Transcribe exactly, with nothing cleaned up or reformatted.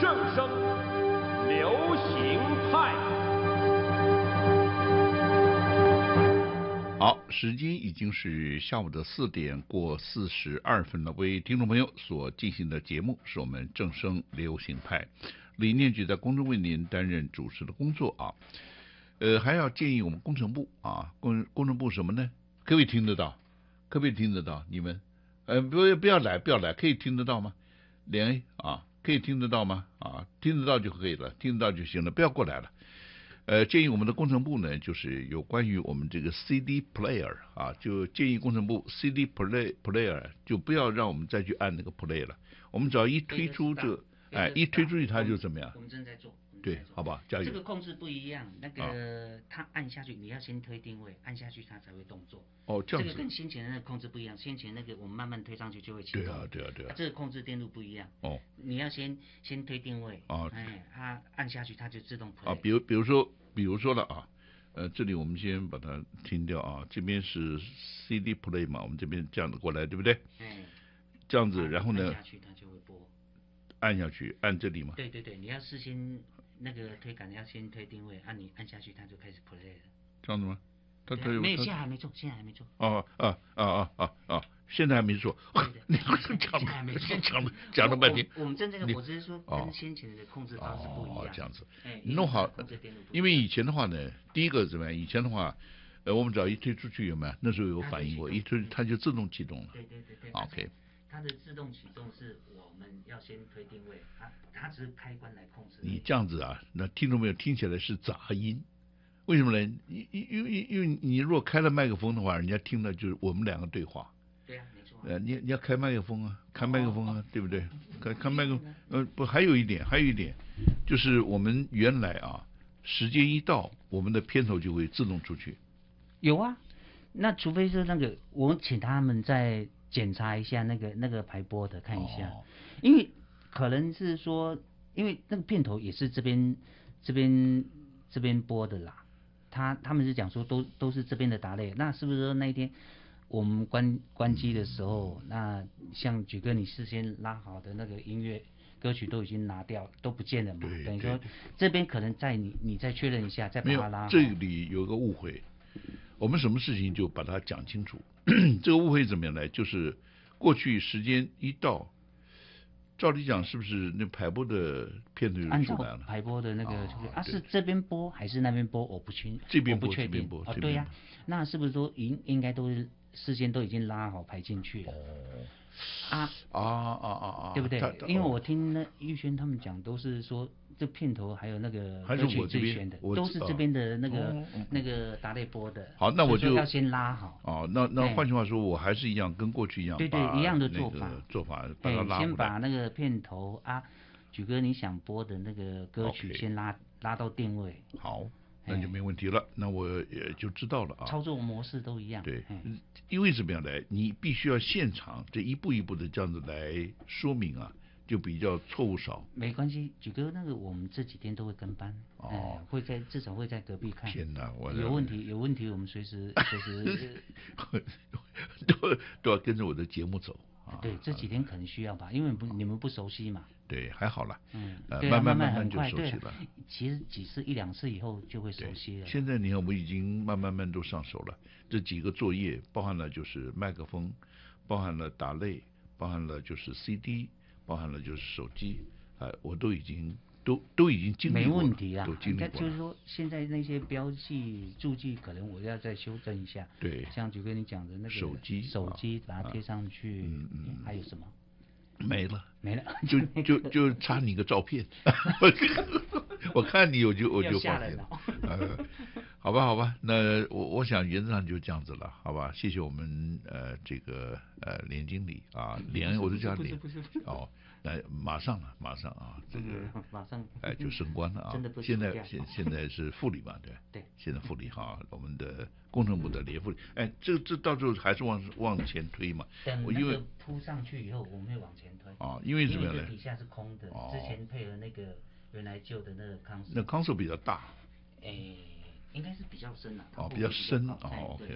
正声流行派。 好，时间已经是下午的四点过四十二分了。为听众朋友所进行的节目是我们正声流行派，李念举在公中为您担任主持的工作啊。呃，还要建议我们工程部啊，工工程部什么呢？可不可以听得到？可不可以听得到？你们，呃，不不要来，不要来，可以听得到吗？连 A 啊，可以听得到吗？啊，听得到就可以了，听得到就行了，不要过来了。呃，建议我们的工程部呢，就是有关于我们这个 C D player 啊，就建议工程部 C D play player 就不要让我们再去按那个 play 了，我们只要一推出这，哎，一推出去它就怎么样？ 我们正在做。 对，好吧，加油。 这个控制不一样，那个它按下去，你要先推定位，按下去它才会动作。 哦，这样子。 这个跟先前的那个控制不一样，先前那个我们慢慢推上去就会启动。 对啊，对啊，对啊。 啊这个控制电路不一样。 哦。 你要先先推定位。 哦。 哎，它按下去它就自动 play。 啊，比如比如说比如说了啊，呃，这里我们先把它停掉啊，这边是 C D play 嘛，我们这边这样子过来，对不对？ 哎。 这样子，然后呢？ 按下去它就会播。 按下去，按这里嘛。 对对对，你要事先。那个推杆要先推定位，按、啊、你按下去，它就开始 play 了。这样子吗？ 它推没有，现在还没做，现在还没做。 哦啊啊啊啊啊！现在还没做。你讲还没做， 讲了讲了半天。 我们正在，我只是说跟先前的控制方式不一样。 哦，这样子。 哎， 弄好，因为以前的话呢，第一个怎么样？以前的话，呃，我们只要一推出去有没有？那时候有反应过，一推它就自动启动了。 对对对对。 OK。 它的自动启动是我们要先推定位，它它只是开关来控制。 你这样子啊，那听众朋友听起来是杂音，为什么呢？因因为因为你如果开了麦克风的话，人家听的就是我们两个对话。 对啊，没错、啊。 呃，你你要开麦克风啊，开麦克风啊，哦、对不对？开开麦克风，呃，不，还有一点，还有一点，就是我们原来啊，时间一到，我们的片头就会自动出去。 有啊，那除非是那个，我请他们在。检查一下那个那个排播的，看一下，哦、因为可能是说，因为那个片头也是这边这边这边播的啦，他他们是讲说都都是这边的答类，那是不是说那一天我们关关机的时候，嗯、那像举哥你事先拉好的那个音乐歌曲都已经拿掉，都不见了嘛？等于说这边可能再你你再确认一下，再把它拉好。 这里有个误会。我们什么事情就把它讲清楚。这个误会怎么样来？就是过去时间一到，照理讲是不是那排播的片头就出来了？ 排播的那个、就是、啊，是这边播还是那边播？我不清， 这边播，不确定。 哦， 对呀、啊，那是不是说应应该都是事先都已经拉好排进去了？ 哦。 啊啊啊啊啊！ 对不对？因为我听那玉轩他们讲，都是说这片头还有那个歌曲最选的，都是这边的那个、哦、那个达类播的。 好，那我就要先拉好。 哦，那那换句话说，我还是一样跟过去一样， 对对，一样的做法， 做法把它拉。 先把那个片头啊，举哥你想播的那个歌曲先拉拉到定位。 好。那就没问题了，那我也就知道了啊。 操作模式都一样。 对，因为怎么样来，你必须要现场这一步一步的这样子来说明啊，就比较错误少。 没关系，举哥那个我们这几天都会跟班，哦，嗯、会在至少会在隔壁看。 天哪，我有问题有问题我们随时随时都都要跟着我的节目走。 对，这几天可能需要吧，因为不你们不熟悉嘛。 对，还好啦。 嗯， 呃， 对啊、 慢慢慢慢就熟悉了。 其实几次一两次以后就会熟悉了。 现在你看，我们已经慢慢慢都上手了。这几个作业包含了就是麦克风，包含了打类，包含了就是 C D， 包含了就是手机，啊、呃，我都已经都都已经经历过了。 没问题啦， 都经历过了。 就是说，现在那些标记注记，可能我要再修正一下。 对。 像就跟你讲的那个手机， 手机把它贴上去， 啊、嗯嗯， 还有什么？ 没了， 没了， 就就就差你个照片，我看你我就我就放心了。呃，好吧好吧，那我我想原则上就这样子了，好吧？谢谢我们呃这个呃连经理啊，连我都叫连哦，那马上了马上啊，这个马上哎就升官了啊， 真的不现在现现在是副理嘛，对对， 现在副理哈，我们的工程部的连副理，哎，这这到时候还是往往前推嘛， 等那个铺上去以后，我们会往前推啊，因为怎么样呢？ 底下是空的，之前配合那个原来旧的那个康， 那康数比较大， 哎，应该是比较深啊， 哦，比较深哦 ，OK。